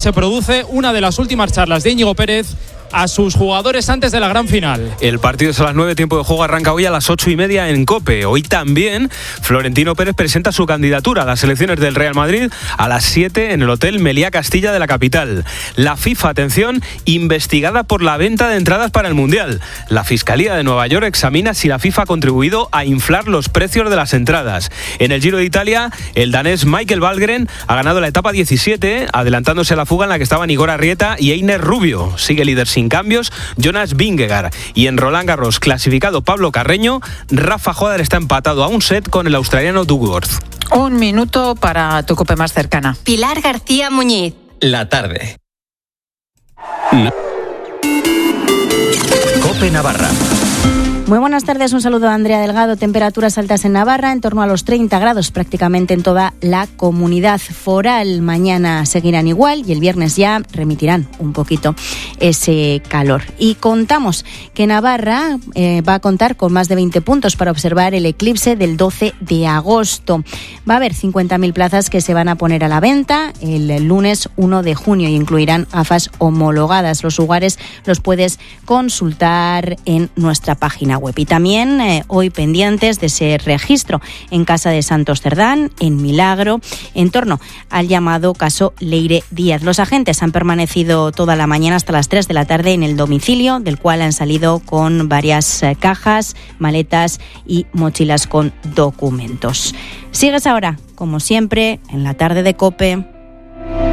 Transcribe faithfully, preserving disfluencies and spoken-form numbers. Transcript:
se produce una de las últimas charlas de Íñigo Pérez a sus jugadores antes de la gran final. El partido es a las nueve, tiempo de juego arranca hoy a las ocho y media en COPE. Hoy también Florentino Pérez presenta su candidatura a las elecciones del Real Madrid a las siete en el Hotel Meliá Castilla de la capital. La FIFA, atención, investigada por la venta de entradas para el Mundial. La Fiscalía de Nueva York examina si la FIFA ha contribuido a inflar los precios de las entradas. En el Giro de Italia, el danés Michael Valgren ha ganado la etapa diecisiete, adelantándose a la fuga en la que estaban Igor Arrieta y Einer Rubio. Sigue líder sin cambios Jonas Vingegaard. Y en Roland Garros, clasificado Pablo Carreño, Rafa Nadal está empatado a un set con el australiano Duckworth. Un minuto para tu COPE más cercana. Pilar García Muñiz. La tarde. No. COPE Navarra. Muy buenas tardes, un saludo a Andrea Delgado. Temperaturas altas en Navarra, en torno a los treinta grados prácticamente en toda la comunidad foral. Mañana seguirán igual y el viernes ya remitirán un poquito ese calor. Y contamos que Navarra eh, va a contar con más de veinte puntos para observar el eclipse del doce de agosto. Va a haber cincuenta mil plazas que se van a poner a la venta el lunes uno de junio y incluirán gafas homologadas. Los lugares los puedes consultar en nuestra página web. Y también eh, hoy pendientes de ese registro en Casa de Santos Cerdán, en Milagro, en torno al llamado caso Leire Díaz. Los agentes han permanecido toda la mañana hasta las tres de la tarde en el domicilio, del cual han salido con varias eh, cajas, maletas y mochilas con documentos. Sigues ahora, como siempre, en la tarde de COPE.